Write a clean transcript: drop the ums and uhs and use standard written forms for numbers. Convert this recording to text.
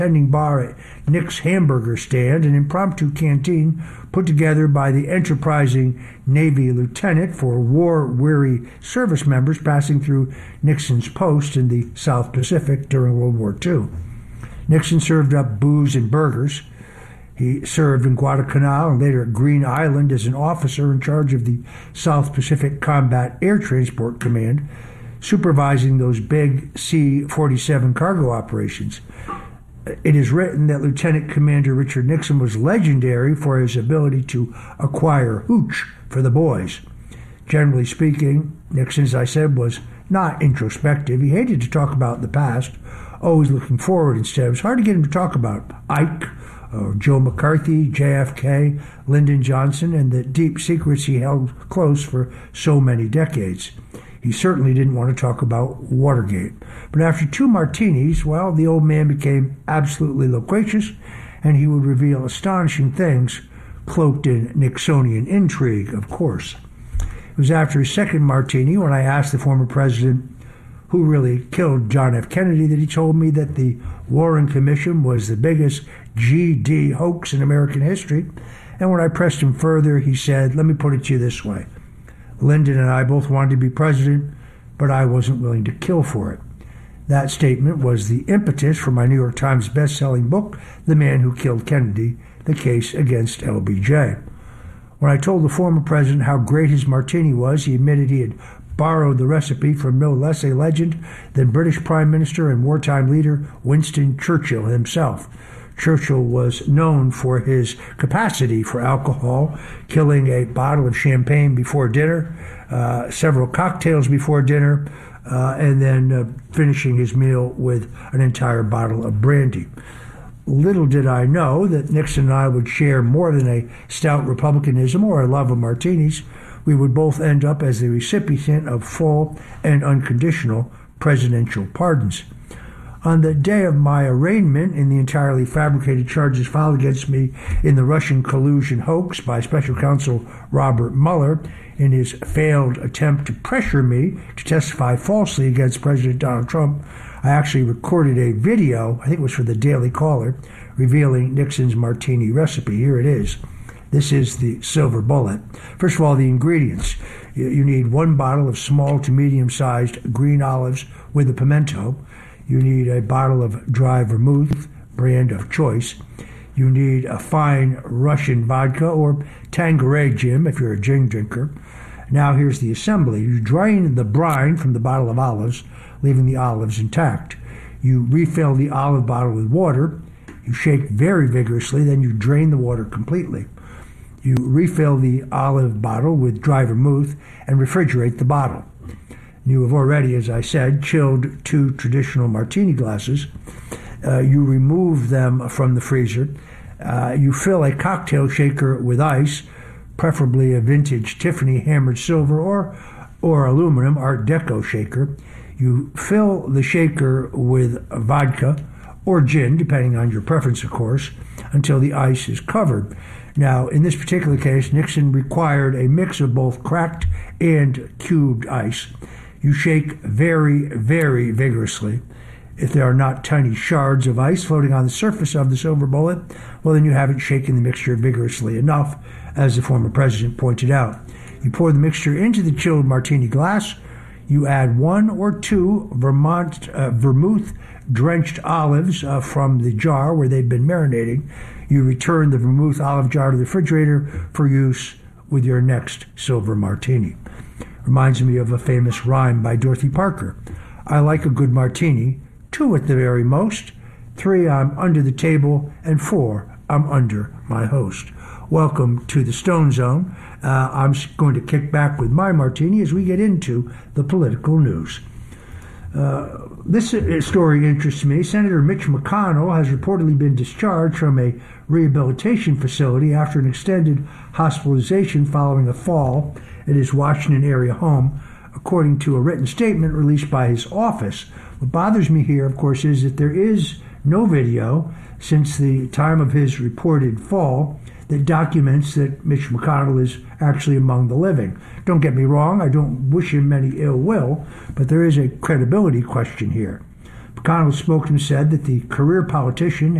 standing bar at Nick's Hamburger Stand, an impromptu canteen put together by the enterprising Navy lieutenant for war-weary service members passing through Nixon's post in the South Pacific during World War II. Nixon served up booze and burgers. He served in Guadalcanal and later at Green Island as an officer in charge of the South Pacific Combat Air Transport Command, supervising those big C-47 cargo operations. It is written that Lieutenant Commander Richard Nixon was legendary for his ability to acquire hooch for the boys. Generally speaking, Nixon, as I said, was not introspective. He hated to talk about the past, always looking forward instead. It was hard to get him to talk about Ike, or Joe McCarthy, JFK, Lyndon Johnson, and the deep secrets he held close for so many decades. He certainly didn't want to talk about Watergate. But after 2 martinis, well, the old man became absolutely loquacious, and he would reveal astonishing things cloaked in Nixonian intrigue, of course. It was after his second martini when I asked the former president who really killed John F. Kennedy that he told me that the Warren Commission was the biggest GD hoax in American history. And when I pressed him further, he said, "Let me put it to you this way. Lyndon and I both wanted to be president, but I wasn't willing to kill for it." That statement was the impetus for my New York Times best-selling book, The Man Who Killed Kennedy, The Case Against LBJ. When I told the former president how great his martini was, he admitted he had borrowed the recipe from no less a legend than British Prime Minister and wartime leader Winston Churchill himself. Churchill was known for his capacity for alcohol, killing a bottle of champagne before dinner, several cocktails before dinner, and then finishing his meal with an entire bottle of brandy. Little did I know that Nixon and I would share more than a stout republicanism or a love of martinis. We would both end up as the recipient of full and unconditional presidential pardons. On the day of my arraignment in the entirely fabricated charges filed against me in the Russian collusion hoax by Special Counsel Robert Mueller in his failed attempt to pressure me to testify falsely against President Donald Trump, I actually recorded a video, I think it was for the Daily Caller, revealing Nixon's martini recipe. Here it is. This is the silver bullet. First of all, the ingredients. You need 1 bottle of small to medium-sized green olives with a pimento. You need a bottle of dry vermouth, brand of choice. You need a fine Russian vodka or Tanqueray gin if you're a gin drinker. Now here's the assembly. You drain the brine from the bottle of olives, leaving the olives intact. You refill the olive bottle with water. You shake very vigorously, then you drain the water completely. You refill the olive bottle with dry vermouth and refrigerate the bottle. You have already, as I said, chilled 2 traditional martini glasses. You remove them from the freezer. You fill a cocktail shaker with ice, preferably a vintage Tiffany hammered silver or aluminum Art Deco shaker. You fill the shaker with vodka or gin, depending on your preference, of course, until the ice is covered. Now, in this particular case, Nixon required a mix of both cracked and cubed ice. You shake very, very vigorously. If there are not tiny shards of ice floating on the surface of the silver bullet, well, then you haven't shaken the mixture vigorously enough, as the former president pointed out. You pour the mixture into the chilled martini glass. You add 1 or 2 vermouth-drenched olives from the jar where they've been marinating. You return the vermouth olive jar to the refrigerator for use with your next silver martini. Reminds me of a famous rhyme by Dorothy Parker. I like a good martini, 2 at the very most, 3 I'm under the table, and 4 I'm under my host. Welcome to the Stone Zone. I'm going to kick back with my martini as we get into the political news. This story interests me. Senator Mitch McConnell has reportedly been discharged from a rehabilitation facility after an extended hospitalization following a fall at his Washington area home, according to a written statement released by his office. What bothers me here, of course, is that there is no video since the time of his reported fall that documents that Mitch McConnell is actually among the living. Don't get me wrong, I don't wish him any ill will, but there is a credibility question here. McConnell's spokesman said that the career politician